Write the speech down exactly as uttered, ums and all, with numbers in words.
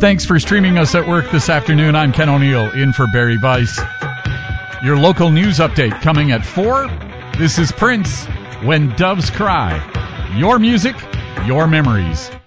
Thanks for streaming us at work this afternoon. I'm Ken O'Neill, in for Barry Weiss. Your local news update coming at four. This is Prince, When Doves Cry. Your music, your memories.